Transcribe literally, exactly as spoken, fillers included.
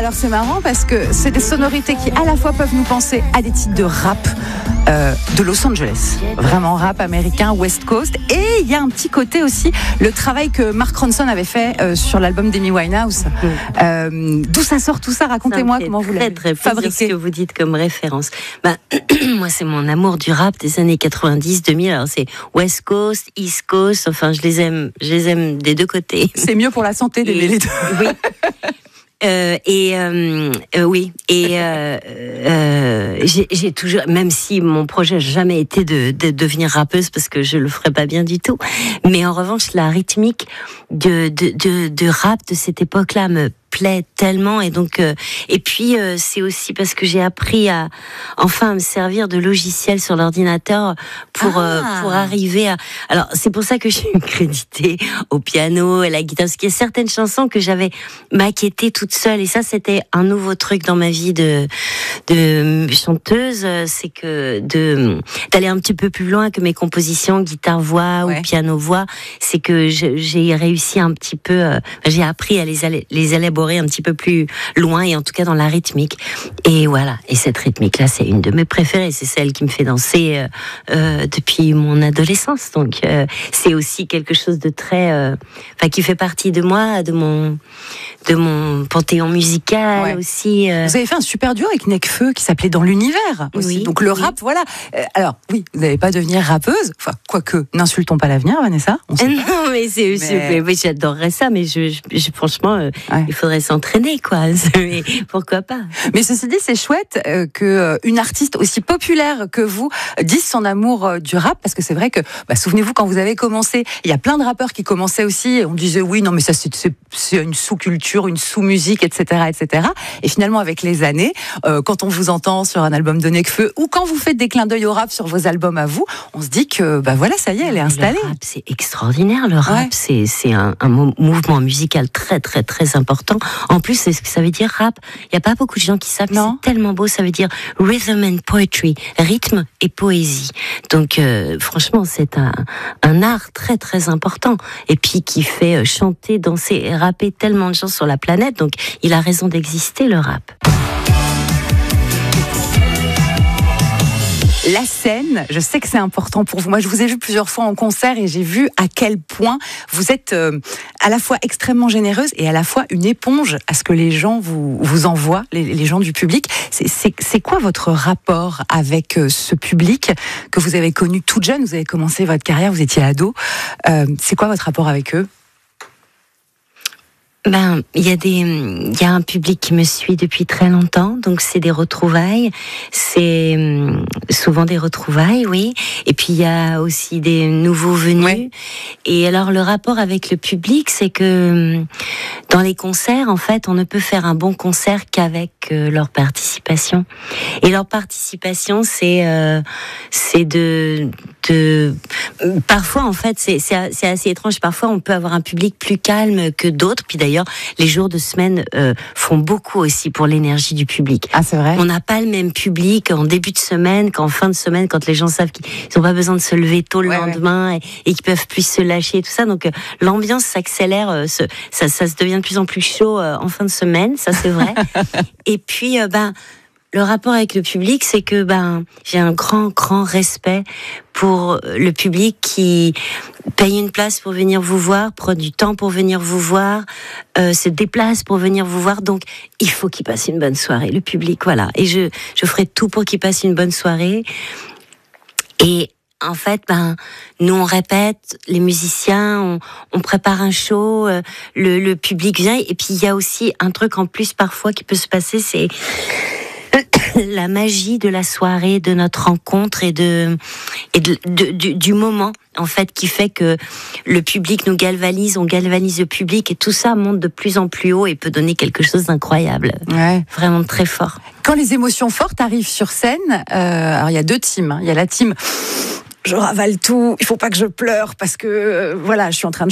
alors c'est marrant parce que c'est des sonorités qui à la fois peuvent nous penser à des titres de rap euh, de Los Angeles, vraiment rap américain, West Coast, et il y a un petit côté aussi, le travail que Mark Ronson avait fait euh, sur l'album d'Amy Winehouse. Mmh. Euh, d'où ça sort tout ça? Racontez-moi comment vous l'avez très, très fabriqué. Ce que vous dites comme référence. Bah, moi, c'est mon amour du rap des années quatre-vingt-dix, deux mille. Alors c'est West Coast, East Coast. Enfin, je les aime, je les aime des deux côtés. C'est mieux pour la santé d'aimer les deux. Oui. Euh, et euh, euh, oui, et euh, euh, j'ai, j'ai toujours, même si mon projet n'a jamais été de, de devenir rappeuse parce que je le ferais pas bien du tout, mais en revanche la rythmique de de de, de rap de cette époque-là me plaît tellement, et donc euh, et puis euh, c'est aussi parce que j'ai appris à enfin à me servir de logiciels sur l'ordinateur pour ah. euh, pour arriver à. Alors c'est pour ça que je suis créditée au piano et à la guitare, parce qu'il y a certaines chansons que j'avais maquettées toute seule, et ça c'était un nouveau truc dans ma vie de de chanteuse, c'est que de d'aller un petit peu plus loin que mes compositions guitare voix ouais. ou piano voix, c'est que je, j'ai réussi un petit peu, euh, j'ai appris à les les élaborer un petit peu plus loin, et en tout cas dans la rythmique. Et voilà, et cette rythmique là c'est une de mes préférées, c'est celle qui me fait danser euh, euh, depuis mon adolescence, donc euh, c'est aussi quelque chose de très euh, enfin qui fait partie de moi, de mon de mon panthéon musical ouais. aussi. euh... Vous avez fait un super duo avec Nekfeu qui s'appelait Dans l'univers aussi. Oui, donc le oui. rap, voilà. Euh, alors oui, vous n'allez pas devenir rappeuse, enfin quoique, n'insultons pas l'avenir, Vanessa. On sait non pas. mais c'est, mais... c'est mais j'adorerais ça, mais je, je, je franchement euh, ouais. il faudrait s'entraîner quoi. Mais pourquoi pas. Mais ceci dit, c'est chouette euh, que euh, une artiste aussi populaire que vous dise son amour euh, du rap, parce que c'est vrai que bah, souvenez-vous quand vous avez commencé, il y a plein de rappeurs qui commençaient aussi, et on disait oui non mais ça c'est, c'est, c'est une sous-culture, une sous-musique, et cetera, et cetera. Et finalement avec les années, euh, quand on vous entend sur un album de Nekfeu ou quand vous faites des clins d'œil au rap sur vos albums à vous, on se dit que bah voilà, ça y est, elle est installée. Le rap, c'est extraordinaire. Le rap, ouais. c'est c'est un, un mouvement musical très très très important. En plus, c'est ce que ça veut dire rap. Il y a pas beaucoup de gens qui savent. Non. C'est tellement beau. Ça veut dire rhythm and poetry, rythme et poésie. Donc euh, franchement, c'est un un art très très important. Et puis qui fait chanter, danser et rapper tellement de gens sur la planète. Donc il a raison d'exister, le rap. La scène, je sais que c'est important pour vous. Moi, je vous ai vu plusieurs fois en concert et j'ai vu à quel point vous êtes euh, à la fois extrêmement généreuse et à la fois une éponge à ce que les gens vous, vous envoient, les, les gens du public. C'est, c'est, c'est quoi votre rapport avec euh, ce public que vous avez connu toute jeune? Vous avez commencé votre carrière, vous étiez ado. Euh, c'est quoi votre rapport avec eux? Ben, il y a des, il y a un public qui me suit depuis très longtemps, donc c'est des retrouvailles, c'est souvent des retrouvailles, oui. Et puis il y a aussi des nouveaux venus. Ouais. Et alors le rapport avec le public, c'est que dans les concerts, en fait, on ne peut faire un bon concert qu'avec euh, leur participation. Et leur participation, c'est, euh, c'est de, de, parfois en fait, c'est, c'est, c'est assez étrange. Parfois, on peut avoir un public plus calme que d'autres. Puis d'ailleurs, les jours de semaine euh, font beaucoup aussi pour l'énergie du public. Ah, c'est vrai. On n'a pas le même public en début de semaine qu'en fin de semaine, quand les gens savent qu'ils n'ont pas besoin de se lever tôt le ouais, lendemain ouais. Et, et qu'ils peuvent plus se lâcher et tout ça. Donc euh, l'ambiance s'accélère, euh, se, ça, ça se devient de plus en plus chaud euh, en fin de semaine, ça c'est vrai. Et puis, euh, ben. Le rapport avec le public, c'est que ben j'ai un grand, grand respect pour le public qui paye une place pour venir vous voir, prend du temps pour venir vous voir, euh, se déplace pour venir vous voir. Donc, il faut qu'il passe une bonne soirée, le public, voilà. Et je, je ferai tout pour qu'il passe une bonne soirée. Et en fait, ben, nous on répète, les musiciens, on, on prépare un show, euh, le, le public vient. Et puis il y a aussi un truc en plus parfois qui peut se passer, c'est la magie de la soirée, de notre rencontre et de et de, de, du, du moment en fait qui fait que le public nous galvanise, on galvanise le public et tout ça monte de plus en plus haut et peut donner quelque chose d'incroyable, ouais. Vraiment très fort. Quand les émotions fortes arrivent sur scène, euh, alors il y a deux teams, hein. Il y a la team je ravale tout, il faut pas que je pleure parce que euh, voilà, je suis en train de